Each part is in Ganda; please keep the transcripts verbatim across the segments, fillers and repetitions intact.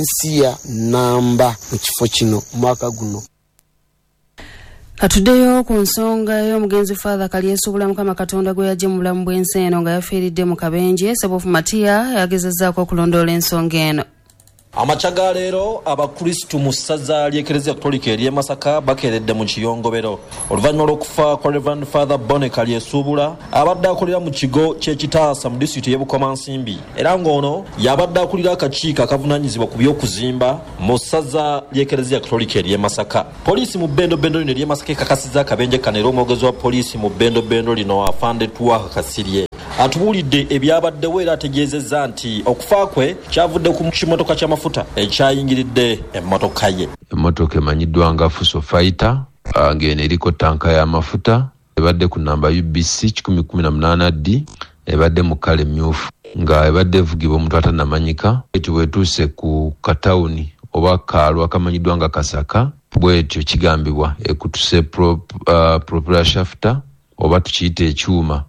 nsiya namba mu kifo kino mwaka guno. Atuddeyo ku nsonga y'omugenzi Father Kalyesuubula Mukama Katonda gwe yaggye mu bulamu bw'ensi eno nga yafiiridde mu kabenje. Sebofu Matiya yagezezzaako okulondoola ensonga eno. Amachaga leero abakristu mu ssaza ly'Eklezia Katolika ery'e Masaka bakeeredde mu kiyongobero oluvannyuma lw'okufa kwa Reverend Father Bone Kalyesuubula abadde akolera mu kigo ky'Ekitaasa mu disitulikiti y'e Bukomansimbi era ng'ono yabadde akulira akakiiko akavunaanyizibwa ku by'okuzimba mu ssaza ly'Eklezia Katolika ery'e Masaka. Poliisi mu Bendo Bendo lino ery'e Masaka ekakasizza akabenje kano era omwogezi wa poliisi mu Bendo Bendo lino Afande Tuwaha Kasirye atubuulidde ebyabaddewo era ategeezezza nti okufa kwe kyavudde ku kimotoka ky'amafuta ekyayingiridde emmotoka ye. Emmotoka emanyiddwa nga Fuso Fighter ng'eno eriko tanka y'amafuta ebadde ku namba U B C one zero one eight D ebadde mu kkala emmyufu nga ebadde evugibwa omuntu atannamanyika. Ekyo bwetuuse ku katawuni oba kaalwa kamanyiddwa nga Kasaka bwetyo kigambibwa ekutuse pro, uh, propeller shafter oba tukiyita ekyuma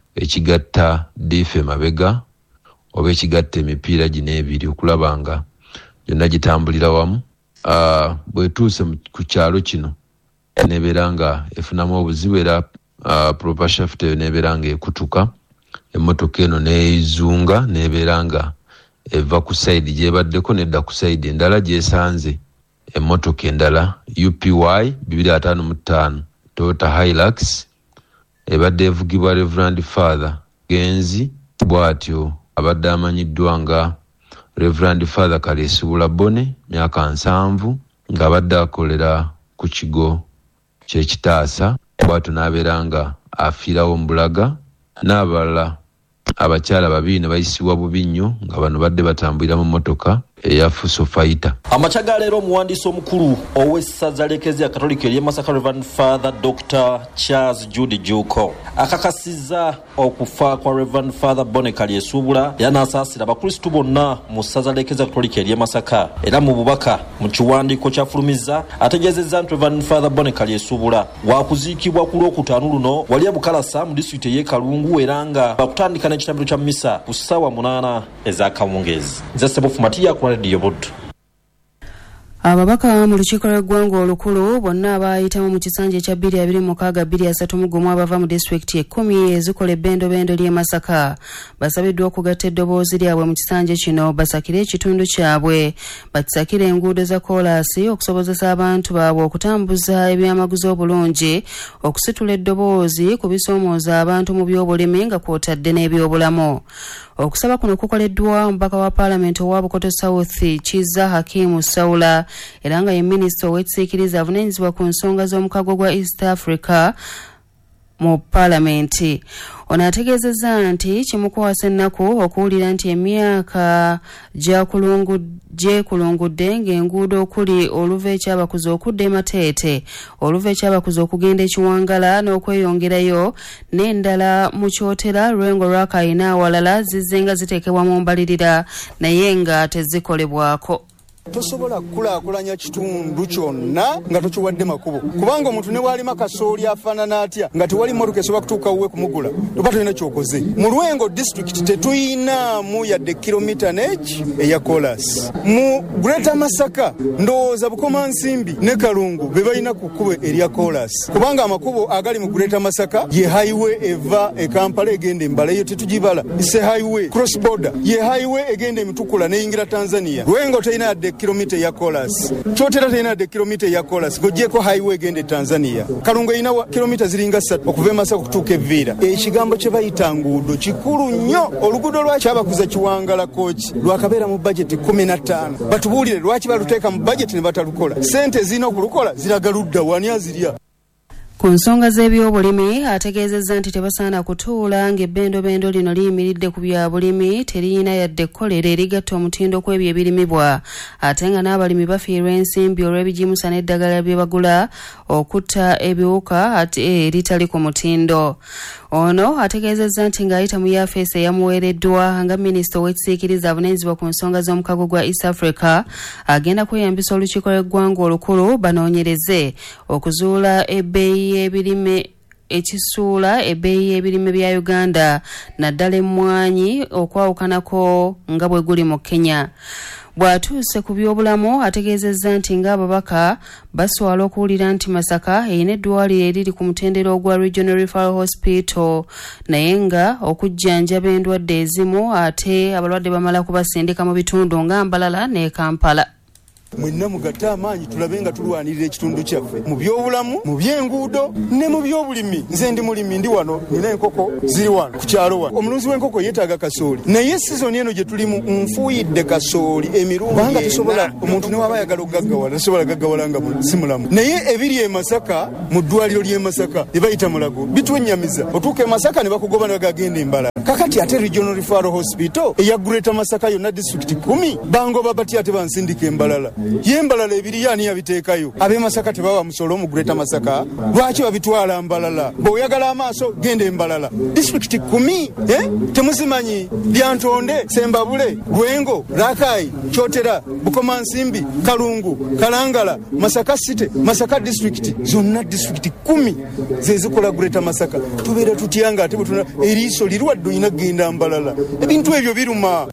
ekigatta dife mabega oba ekigatta emipiira gino ebiri okulaba nga yonna gitambulira wamu. Uh, bwetuuse ku kyalo kino nebeera nga efunamu obuzibu era uh, proper shaft eyo nebeera nga ekutuka emmotoka eno neezunga nebeera nga eva ku side gyebaddeko nedda ku side endala gyesanze emmotoka endala U P Y two five five Toyota Hilux ebadde evugibwa Reverend Father Genzi bwatyo abadde amanyiddwa nga Reverend Father Kalyesuubula Bone myaka nsanvu ng'abadde akolera ku kigo ky'Ekitaasa bwatyo n'abeera nga afiirawo mu Bulaga n'abalala abakyala babiri ne bayisibwa bubi nnyo nga bano badde batambulira mu mmotoka eya Fuso Fighter. Amachaga leero omuwandiisi omukulu ow'essaza ly'Eklezia Katolika ery'e Masaka Reverend Father Doctor Charles Jude Juko akakasizza okufa kwa Reverend Father Bone Kalyesuubula era n'asaasira abakristu bonna mu ssaza ly'Eklezia Katolika ery'e Masaka era mu bubaka mu kiwandiiko kyafulumizza ategeezezza nti Reverend Father Bone Kalyesuubula waakuziikibwa ku lwokutaano luno wali Bukalasa mu disitulikiti ey'e Kalungu era nga bakutandika n'ekitambiro kya mmisa ku ssaawa munaana ez'akawungeezi. Nze Sebofu Matiya ku Radio Buddu. Ababaka mu lukiiko lw'eggwanga olukulu bonna abaayitamu mu kisanja ekya bbiri abiri mukaaga bbiri asatu mu gumu abava mu disitulikiti ekkumi ezikola ebbendo bendo ly'e Masaka basabiddwa okugatta eddoboozi lyabwe mu kisanja kino basakire ekitundu kyabwe bakisakire enguudo za koolaasi okusobozesa abantu baabwe okutambuza ebyamaguzi obulungi okusitula eddoboozi ku bisoomooza abantu mu by'obulimi nga kw'otadde n'ebyobulamu. Okusaba kuno kukoleddwa omubaka wa Parliament owa Bukoto South Kiza Hakimu Saula era nga ye minisita ow'ekisikiriza avunaanyizibwa ku nsonga z'omukago gwa East Africa mu Parliament. Ono ategeezezza nti kimukwasa ennaku okuwulira nti emyaka gye kulungudde ng'enguudo okuli oluva ekyabakuza okudda e Mateete, oluva ekyabakuza okugenda ekiwangala n'okweyongerayo n'endala mu kyotera Lwengo lwa Kayina awalala zizze nga ziteekebwa mu mbalirira naye nga tezikolebwako. Tosobola kukulaakulanya kitundu kyonna nga tokiwadde makubo kubanga omuntu ne waalima kasooli afaanana atya nga tewali mmotoka esobola kutuuka wuwe kumugula oba tolina kyokoze. Mu Lwengo disitulikiti tetuyinaamu yadde kilomita neki eya koolaasi. Mu Greater Masaka ndowooza Bukomansimbi ne Kalungu be balina ku kkubo erya koolaasi kubanga amakubo agali mu Greater Masaka ye highway eva e Kampala egenda e Mbale, eyo tetugibala ise highway cross border, ye highway egenda emitukula neyingira Tanzania. Lwengo teyina yadde kilomita ya kolas. Chotera tena de kilomita ya kolas. Gojeko highway gende Tanzania. Kalungu ina kilomita ziringa satu okuva Masaka kutuuka Evira. Ekigambo kye bayita nguudo kikulu nnyo. Oluguudo lwaki abakuza Kiwangala kochi lwakabeera mu budget kumi na ttaano. Batubuulire lwaki baluteeka mu budget ne batalukola. Sente zina okulukola ziragaludda wani azirya. Ku nsonga z'ebyobulimi ategeezezza nti tebasaana kutuula ng'ebbendo bendo lino liyimiridde ku bya bulimi teriyina yadde ekkolero erigatta omutindo kw'ebyo ebirimibwa ate nga n'abalimi bafiirwa ensimbi olw'ebijimusa n'eddagala bye bagula okutta ebiwuka ate eritali ku mutindo. Ono ategeezezza nti ng'ayita mu yafeesi eyamuweereddwa nga minisita ow'ekisiikiriza avunaanyizibwa ku nsonga z'omukago gwa East Africa agenda kweyambisa olukiiko lw'eggwanga olukulu banoonyereze okuzuula ebbeeyi y'ebirime ekisuula ebbeeyi y'ebirime bya Uganda naddala emmwanyi okwawukanako nga bwe guli mu Kenya. bw'atuuse ku byobulamu ategeezezza nti ng'ababaka baswala okuwulira nti Masaka erina eddwaliro eriri ku mutendera ogwa Regional Referral Hospital naye nga okujjanjaba endwadde ezimu ate abalwadde bamala kubasindika mu bitundu nga Mbalala ne Kampala. Mwenna mugatte amaanyi tulabe nga tulwanirira ekitundu kyaffe mu byobulamu, mu by'enguudo ne mu by'obulimi. Nze ndi mulimi, ndi wano nina enkoko ziri wano ku kyalo wano. Omulunzi w'enkoko yeetaaga kasooli, naye sizoni eno gye tulimu nfuuyidde kasooli emirundi kubanga tusobola omuntu ne waba ayagala okugaggawala tasobola gaggawala nga si mulamu. Naye ebiri e Masaka mu ddwaliro ly'e Masaka lye bayita Mulago bitwennyamiza. Otuuka e Masaka ne bakugoba ne bagagenda Mbalala. Kakati ate Regional Referral Hospital eya Greater Masaka yonna disitulikiti kumi bangoba batya ate bansindika Mbalala. Yembalala ebiri yani yabiteekayo. Ab'e Masaka tebawa musolo mu Greater Masaka. Lwaki babitwala Mbalala? Bw'oyagala amaaso genda Mbalala. Disitulikiti kumi eh? Temuzimanyi Lyantonde, Sembabule, Lwengo, Rakai, Kyotera, Bukomansimbi, Kalungu, Kalangala, Masaka City, Masaka District, zonna disitulikiti kumi ze zikola Greater Masaka. Tubeera tutyanga ate butuna eriiso lirwadde ina genda Mbalala. Ebintu ebyo biruma.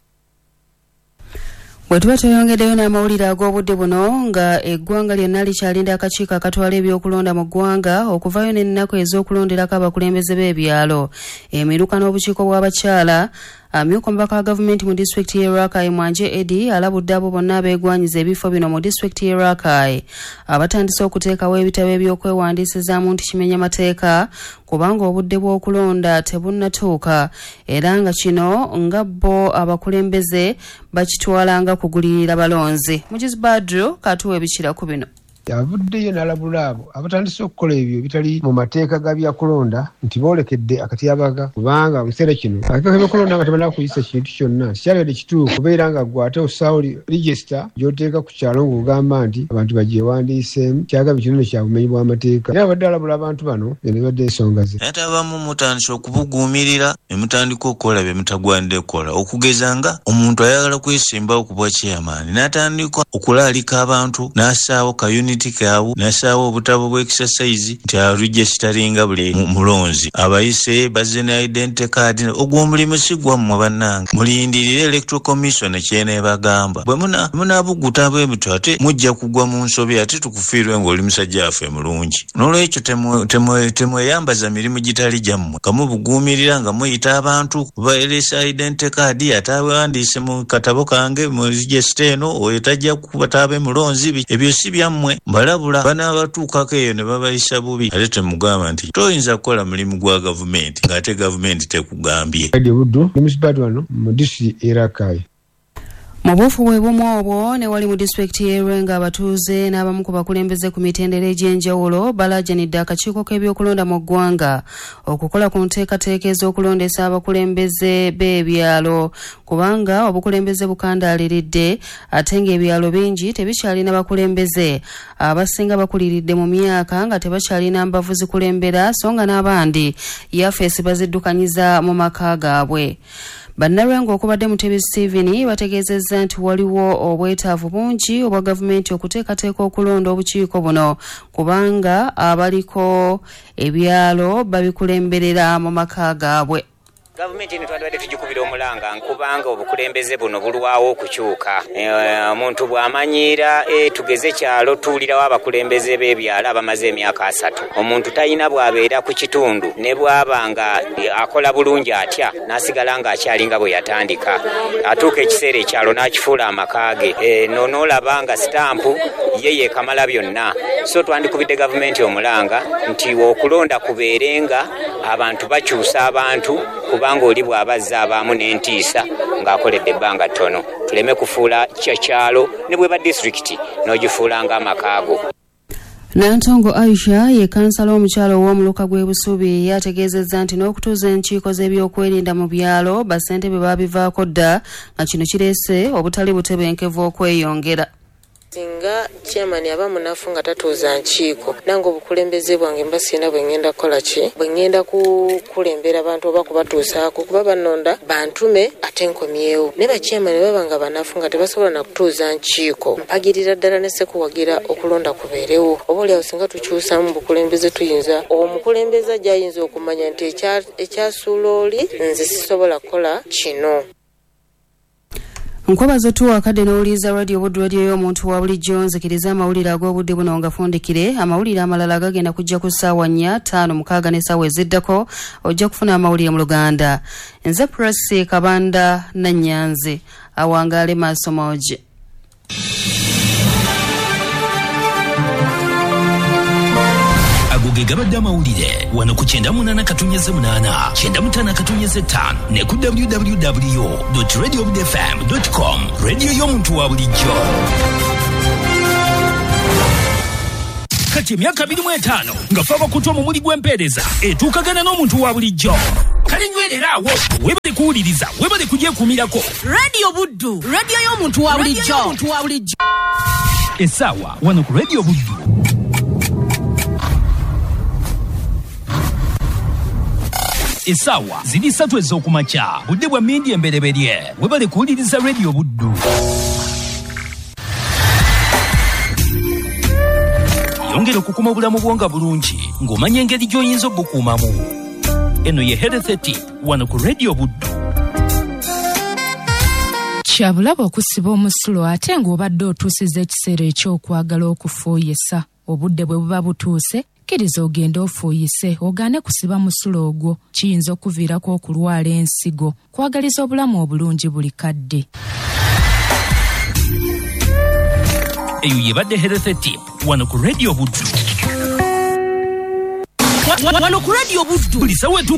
Bwe tuba tweyongeddeyo n'amawulire ag'obudde buno nga eggwanga lyonna likyalinda akakiiko akatwala ebyokulonda mu ggwanga okuvaayo n'ennaku ez'okulonderako abakulembeze b'ebyalo. Emiruka n'obukiiko bw'abakyala amyuka omubaka wa gavumenti mu disitulikiti y'e Rakai Mwanje Eddie alabudde abo bonna abeegwanyiza ebifo bino mu disitulikiti y'e Rakai abatandise okuteekawo ebitabo eby'okwewandiisizaamu nti kimenya mateeka kubanga obudde bw'okulonda tebunnatuuka era nga kino nga bo abakulembeze bakitwalanga kugulirira balonzi. Mujiz Badru katuwa ebikira ku bino. Yavuddeyo n'alabula abo abatandise okukola ebyo bitali mu mateeka ga byakulonda nti boolekedde akatyabaga kubanga mu kiseera kino akakiiko k'ebyokulonda nga tebalina kuyisa kintu kyonna kikyabadde kituufu kubeera nga ggwe ate osaawo regisita gy'oteeka ku kyalo ng'ogamba nti abantu bagyewandiiseemu kyagaba kinene kya bumenyi bw'amateeka era abadde alabula abantu bano eno ebadde ensonga ze. Ate abamu mutandise okubuguumirira ne mutandika okukola bye mutagwanidde kukola okugeza nga omuntu ayagala kwesimbawo ku bwa chairman n'atandika okulaalika abantu n'assaawo kayuni kawo nasaawo obutabo bw'exercise nti aregisitaringa buli mulonzi abayise bazze ne identity card ogw'omulimu si gwammwe bannange mulindirire electoral commission ekyeneebagamba bwe munaabuguta bwebityo ate mujja kugwa mu nsobi ate tukufiirwe ng'oli musajja affe mulungi. N'olwekyo temweyambaza mirimu gitali gyammwe nga mubuguumirira nga muyita abantu baeresa identity card ate awandiise mu katabo kange mu regisita eno oyo tajja kubataabe mulonzi ebyo si byammwe. Balabula banaabatuukako eyo ne babayisa bubi ate temugamba nti toyinza kukola mulimu gwa gavumenti ng'ate gavumenti tekugambye. Mu buufu bwe bumu obwo ne wali mu disitulikiti y'e Lwenga abatuuze n'abamu ku bakulembeze ku mitendera egy'enjawulo balaajanidde akakiiko k'ebyokulonda mu ggwanga okukola ku nteekateeka ez'okulondesa abakulembeze b'ebyalo kubanga obukulembeze bukandaaliridde ate ng'ebyalo bingi tebikyalina bakulembeze abasinga bakuliridde mu myaka nga tebakyalina mbavu zikulembera so nga n'abandi yafeesi baziddukanyiza mu maka gaabwe. Bannalwengo okubadde Mutebi Stephen bategeezezza nti waliwo obwetaavu bungi obwa gavumenti okuteekateeka okulonda obukiiko buno kubanga abaliko ebyalo babikulemberera mu maka gaabwe. Gavumenti ni twandibadde tugikubira omulanga nkubanga obukulembeze buno bulwawo okukyuka. Omuntu bw'amanyiira e, tugeze kyalo tuwulirawo abakulembeze b'ebyalo abamaze emyaka asatu. Omuntu talina bw'abeera ku kitundu ne bw'aba nga e, akola bulungi atya n'asigala ng'akyalinga bwe yatandika. Atuuka ekiseera ekyalo n'akifuula amaka ge. E, n'olaba nga sitampu ye yeekamala byonna. So twandikubidde gavumenti omulanga nti okulonda kubeerenga abantu bakyusa abantu kubanga oli bw'abazza abaamu n'entiisa ng'akoledde ebbanga ttono. Tuleme kufuula kyakyalo ne bwe ba disitulikiti n'ogifuula ng'amakaago. Nantongo Aisha ye kansala omukyalo w'omuluka gw'e Busubi yategeezezza nti n'okutuuza enkiiko z'ebyokwerinda mu byalo bassentebe baabivaako dda nga kino kireese obutali butebenkevu okweyongera. Singa chairman aba munafu nga tatuuza nkiiko nange obukulembeze bwange mba sina bwe ngenda kukola ki bwe ngenda kukulembera abantu oba kubatuusaako kuba banonda bantume ate nkomyewo ne bachairman baba nga banafu nga tebasobola na kutuuza nkiiko mpagirira ddala ne sekuwagira okulonda kubeerewo oba oliawo singa tukyusamu bukulembeze tuyinza omukulembeze gy'ayinza okumanya nti ekyasuula oli nze sisobola kukola kino. Nkwabazo tu akadde n'owuliriza radio Buddu radio y'omuntu wa bulijjo nzikiriza amawulire ag'obudde buno nga fundikire amawulire amalala gagenda kujja ku ssaawa nnya ttaano mukaaga n'essaawa eziddako ojja kufuna amawulire mu Luganda. Nze Presi Kabanda Nanyanzi awangaale maaso moje. Agoge gabadde amawulire wano ku kyenda munana katunyeze munana kyenda mutana katunyeze ttaano ne ku w w w dot radio buddu f m dot com radio y'omuntu wa bulijjo. Kati emyaka abiri mu etaano nga ffe abakutu omumuli gw'empeereza etuukagana n'omuntu wa bulijjo. Kale nywerera awo webale kuwuliriza webale kugyekuumirako radio Buddu radio y'omuntu wa bulijjo. Essaawa wano ku radio Buddu. Essaawa ziri ssatu ez'okumakya budde bwa mmindi embereberye webale kuwuliriza radio Buddu. Yongera okukuma obulamu bwonga bulungi ng'omanya engeri gy'oyinza obukuumamu. Eno ye Health Tip wano ku radio Buddu. Kyabulaba okusiba omusulo ate ng'obadde otuusiza ekiseera eky'okwagala okufuuyisa. Obudde bwe buba butuuse kkiriza ogenda ofuuyise ogaane kusiba musulo ogwo kiyinza okuviirako okulwala ensigo. Kwagaliza obulamu obulungi buli kadde. Eyo yebadde Health Tip wano ku radio Buddu. Wano ku radio Buddu. Buli sawa